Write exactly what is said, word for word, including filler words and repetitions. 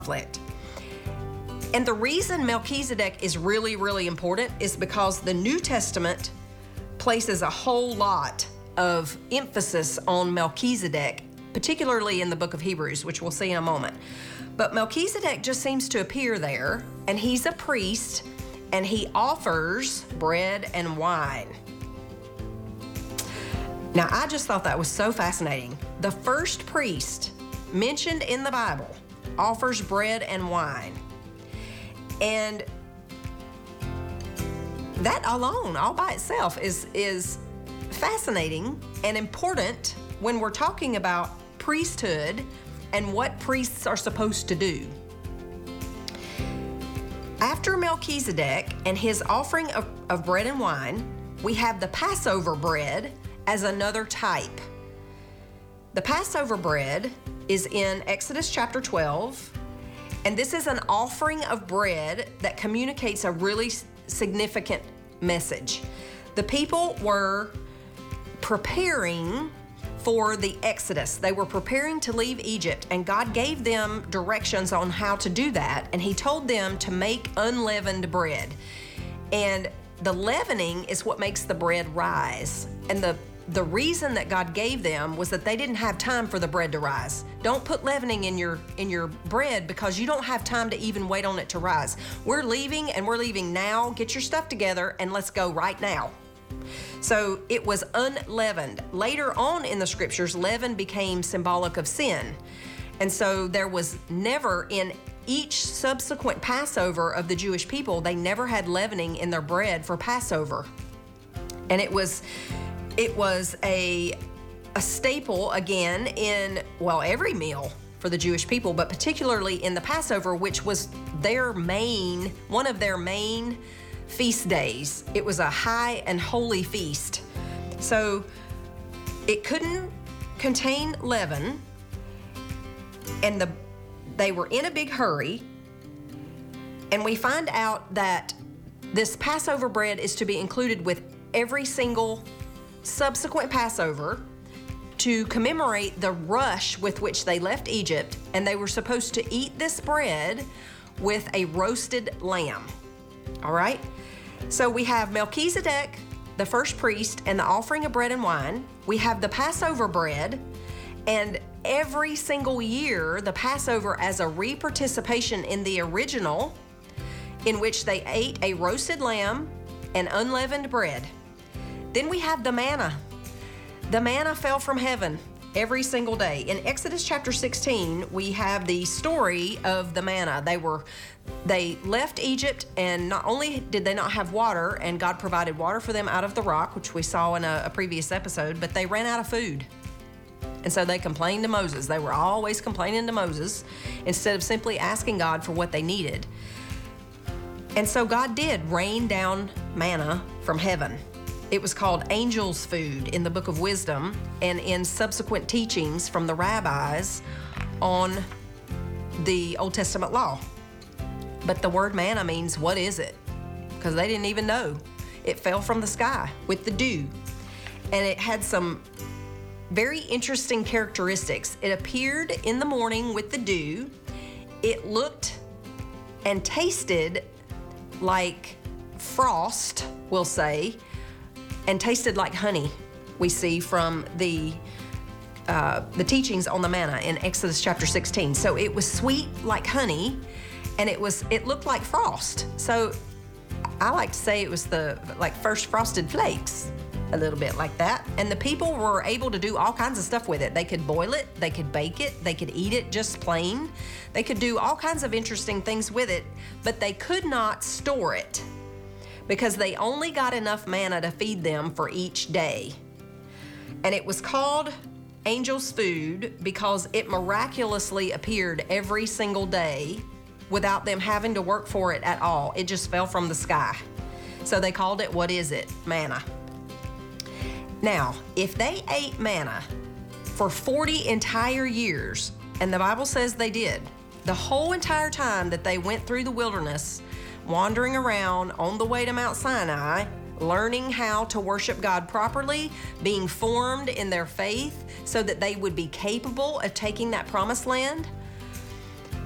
conflict. And the reason Melchizedek is really, really important is because the New Testament places a whole lot of emphasis on Melchizedek, particularly in the book of Hebrews, which we'll see in a moment. But Melchizedek just seems to appear there, and he's a priest, and he offers bread and wine. Now, I just thought that was so fascinating. The first priest mentioned in the Bible offers bread and wine. And that alone, all by itself, is, is fascinating and important when we're talking about priesthood and what priests are supposed to do. After Melchizedek and his offering of, of bread and wine, we have the Passover bread as another type. The Passover bread is in Exodus chapter twelve, and this is an offering of bread that communicates a really significant message. The people were preparing for the Exodus. They were preparing to leave Egypt, and God gave them directions on how to do that, and he told them to make unleavened bread. And the leavening is what makes the bread rise. And the The reason that God gave them was that they didn't have time for the bread to rise. Don't put leavening in your in your bread because you don't have time to even wait on it to rise. We're leaving, and we're leaving now. Get your stuff together and let's go right now. So it was unleavened. Later on in the scriptures, leaven became symbolic of sin. And so there was never, in each subsequent Passover of the Jewish people, they never had leavening in their bread for Passover. And it was It was a, a staple, again, in, well, every meal for the Jewish people, but particularly in the Passover, which was their main, one of their main feast days. It was a high and holy feast. So it couldn't contain leaven, and the they were in a big hurry, and we find out that this Passover bread is to be included with every single subsequent Passover to commemorate the rush with which they left Egypt, and they were supposed to eat this bread with a roasted lamb. All right? So we have Melchizedek, the first priest, and the offering of bread and wine. We have the Passover bread, and every single year, the Passover as a re-participation in the original, in which they ate a roasted lamb and unleavened bread. Then we have the manna. The manna fell from heaven every single day. In Exodus chapter sixteen, we have the story of the manna. They were, they left Egypt, and not only did they not have water, and God provided water for them out of the rock, which we saw in a, a previous episode, but they ran out of food. And so they complained to Moses. They were always complaining to Moses instead of simply asking God for what they needed. And so God did rain down manna from heaven. It was called angel's food in the Book of Wisdom and in subsequent teachings from the rabbis on the Old Testament law. But the word manna means, what is it? Because they didn't even know. It fell from the sky with the dew. And it had some very interesting characteristics. It appeared in the morning with the dew. It looked and tasted like frost, we'll say, and tasted like honey, we see from the uh, the teachings on the manna in Exodus chapter sixteen. So it was sweet like honey, and it was it looked like frost. So I like to say it was the like first frosted flakes, a little bit like that. And the people were able to do all kinds of stuff with it. They could boil it, they could bake it, they could eat it just plain. They could do all kinds of interesting things with it, but they could not store it, because they only got enough manna to feed them for each day. And it was called angel's food because it miraculously appeared every single day without them having to work for it at all. It just fell from the sky. So they called it, what is it? Manna. Now, if they ate manna for forty entire years, and the Bible says they did, the whole entire time that they went through the wilderness, wandering around on the way to Mount Sinai, learning how to worship God properly, being formed in their faith so that they would be capable of taking that promised land,